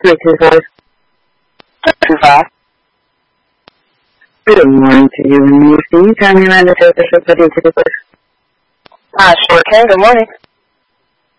325. 325. Good morning to you and me. Can you tell me when the total should put into the first? Sure can. Good morning.